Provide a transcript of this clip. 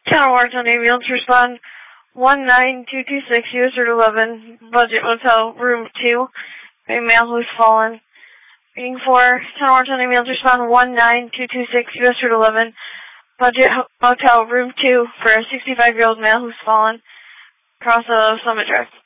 Tower Washington ambulance respond 19226 US Route 11, Budget Motel, Room 2, a male who's fallen. Being 4, Tower Washington ambulance respond 19226 US Route 11, Budget Motel, Room 2, for a 65-year-old male who's fallen across a Summit Drive.